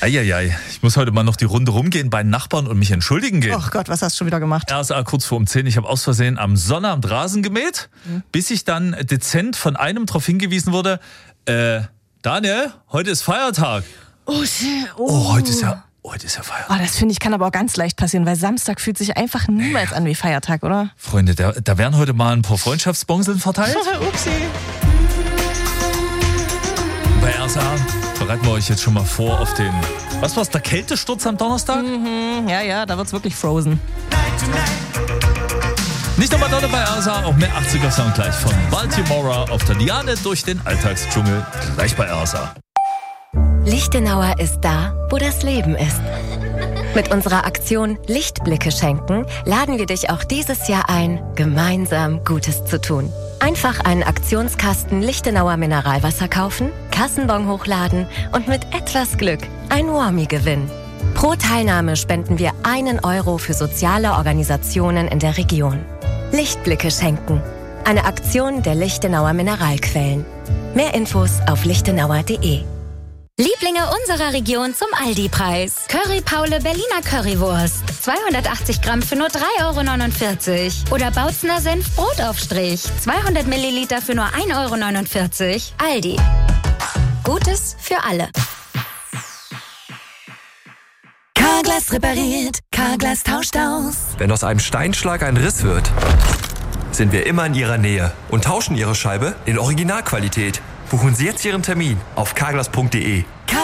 Eieiei, ich muss heute mal noch die Runde rumgehen bei Nachbarn und mich entschuldigen gehen. Ach Gott, was hast du schon wieder gemacht? RSA kurz vor um 10. Ich habe aus Versehen am Sonnabend Rasen gemäht, bis ich dann dezent von einem darauf hingewiesen wurde, Daniel, heute ist Feiertag. Heute ist ja Feiertag. Oh, das finde ich kann aber auch ganz leicht passieren, weil Samstag fühlt sich einfach niemals an wie Feiertag, oder? Freunde, da werden heute mal ein paar Freundschaftsbongseln verteilt. Upsi. Bei RSA bereiten wir euch jetzt schon mal vor auf den, was war's, der Kältesturz am Donnerstag? Ja, da wird's wirklich frozen. Nicht nur Madonna bei RSA, auch mehr 80er-Sound gleich von Baltimora auf der Liane durch den Alltagsdschungel, gleich bei RSA. Lichtenauer ist da, wo das Leben ist. Mit unserer Aktion Lichtblicke schenken laden wir dich auch dieses Jahr ein, gemeinsam Gutes zu tun. Einfach einen Aktionskasten Lichtenauer Mineralwasser kaufen, Kassenbon hochladen und mit etwas Glück ein Warmie gewinnen. Pro Teilnahme spenden wir 1 Euro für soziale Organisationen in der Region. Lichtblicke schenken. Eine Aktion der Lichtenauer Mineralquellen. Mehr Infos auf lichtenauer.de. Lieblinge unserer Region zum Aldi-Preis. Curry Paule Berliner Currywurst. 280 Gramm für nur 3,49 €. Oder Bautzner Senf Brotaufstrich. 200 Milliliter für nur 1,49 €. Aldi. Gutes für alle. Carglass repariert, Carglass tauscht aus. Wenn aus einem Steinschlag ein Riss wird, sind wir immer in Ihrer Nähe und tauschen Ihre Scheibe in Originalqualität. Buchen Sie jetzt Ihren Termin auf carglass.de.